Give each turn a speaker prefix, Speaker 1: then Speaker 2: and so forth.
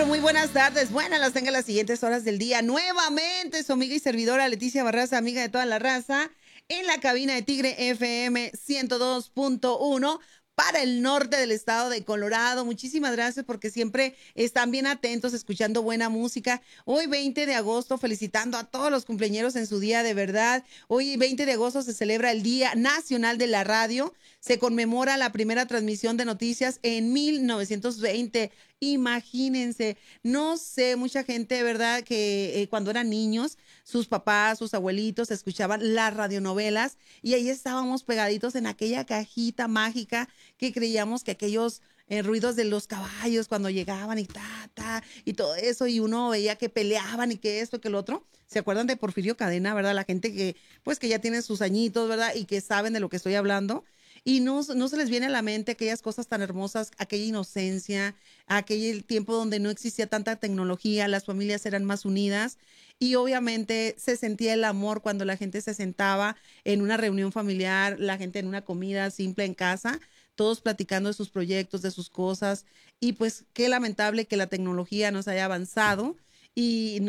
Speaker 1: pero muy buenas tardes. Buenas las tenga las siguientes horas del día. Nuevamente su amiga y servidora Leticia Barraza, amiga de toda la raza, en la cabina de Tigre FM 102.1 para el norte del estado de Colorado. Muchísimas gracias porque siempre están bien atentos, escuchando buena música. Hoy 20 de agosto, felicitando a todos los cumpleañeros en su día, de verdad. Hoy 20 de agosto se celebra el Día Nacional de la Radio. Se conmemora la primera transmisión de noticias en 1920. Imagínense, no sé, mucha gente, ¿verdad? Que cuando eran niños, sus papás, sus abuelitos escuchaban las radionovelas y ahí estábamos pegaditos en aquella cajita mágica que creíamos que aquellos ruidos de los caballos cuando llegaban y y todo eso, y uno veía que peleaban y que esto, que el otro. ¿Se acuerdan de Porfirio Cadena, verdad? La gente que, pues, que ya tiene sus añitos, ¿verdad? Y que saben de lo que estoy hablando. Y no se les viene a la mente aquellas cosas tan hermosas, aquella inocencia, aquel tiempo donde no existía tanta tecnología, las familias eran más unidas y obviamente se sentía el amor cuando la gente se sentaba en una reunión familiar, la gente en una comida simple en casa, todos platicando de sus proyectos, de sus cosas y pues qué lamentable que la tecnología nos haya avanzado y